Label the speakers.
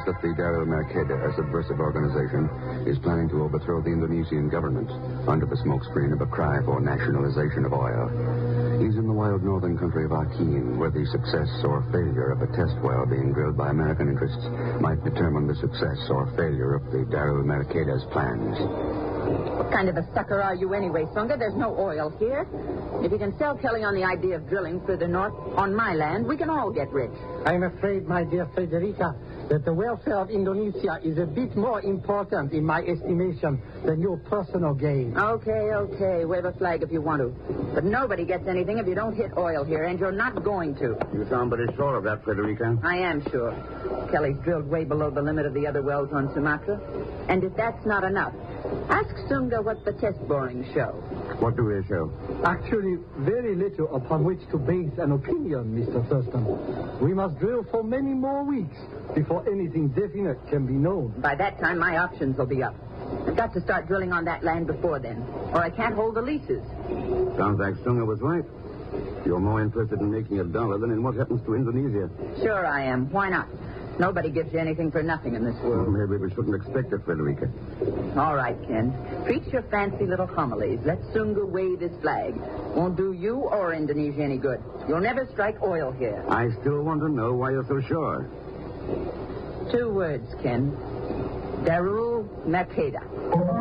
Speaker 1: that the Darul Mercader, a subversive organization, is planning to overthrow the Indonesian government under the smokescreen of a cry for nationalization of oil. He's in the wild northern country of Akin, where the success or failure of a test well being drilled by American interests might determine the success or failure of the Darul Mercader's plans.
Speaker 2: What kind of a sucker are you anyway, Sunga? There's no oil here. If you can sell Kelly on the idea of drilling further north on my land, we can all get rich.
Speaker 3: I'm afraid, my dear Frederica, that the welfare of Indonesia is a bit more important in my estimation than your personal gain.
Speaker 2: Okay. Wave a flag if you want to. But nobody gets anything if you don't hit oil here, and you're not going to.
Speaker 1: You sound pretty sure of that, Frederica.
Speaker 2: I am sure. Kelly's drilled way below the limit of the other wells on Sumatra. And if that's not enough, ask Sunga what the test borings show.
Speaker 1: What do they show?
Speaker 3: Actually, very little upon which to base an opinion, Mr. Thurston. We must drill for many more weeks before anything definite can be known.
Speaker 2: By that time, my options will be up. I've got to start drilling on that land before then, or I can't hold the leases.
Speaker 1: Sounds like Sunga was right. You're more interested in making $1 than in what happens to Indonesia.
Speaker 2: Sure I am. Why not? Nobody gives you anything for nothing in this world.
Speaker 1: Well, maybe we shouldn't expect it, Frederica.
Speaker 2: All right, Ken. Preach your fancy little homilies. Let Sunga wave his flag. Won't do you or Indonesia any good. You'll never strike oil here.
Speaker 1: I still want to know why you're so sure.
Speaker 2: 2 words, Ken. Darul Mercader.